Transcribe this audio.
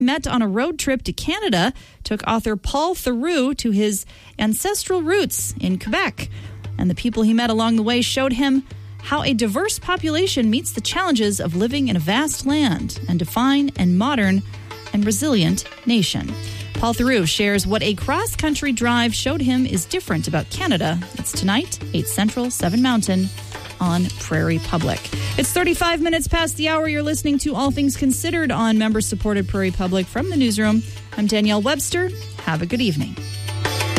met on a road trip to Canada took author Paul Theroux to his ancestral roots in Quebec. And the people he met along the way showed him how a diverse population meets the challenges of living in a vast land and define a modern and resilient nation. Paul Theroux shares what a cross-country drive showed him is different about Canada. It's tonight, 8 Central, 7 Mountain on Prairie Public. It's 35 minutes past the hour. You're listening to All Things Considered on member-supported Prairie Public from the newsroom. I'm Danielle Webster. Have a good evening.